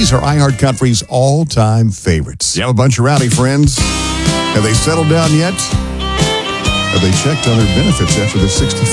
These are iHeartCountry's all-time favorites. You have a bunch of rowdy friends. Have they settled down yet? Have they checked on their benefits after they're 65?